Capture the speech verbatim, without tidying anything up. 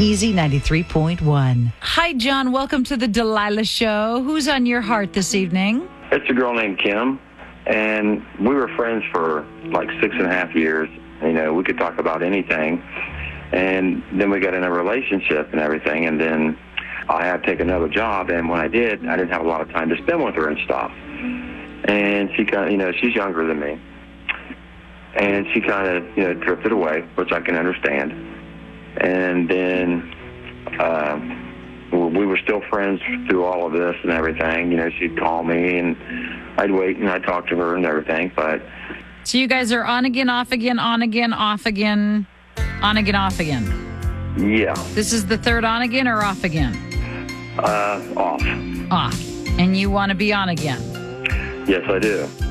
Easy ninety-three point one. Hi, John. Welcome to the Delilah Show. Who's on your heart this evening? It's a girl named Kim, and we were friends for like six and a half years. You know, we could talk about anything, and then we got in a relationship and everything, and then I had to take another job, and when I did, I didn't have a lot of time to spend with her and stuff. And she kind of, you know, she's younger than me, and she kind of, you know, drifted away, which I can understand. And then uh, we were still friends through all of this and everything. You know, she'd call me, and I'd wait, and I'd talk to her and everything. But so you guys are on again, off again, on again, off again, on again, off again. Yeah. This is the third on again or off again? Uh, off. Off. And you want to be on again? Yes, I do.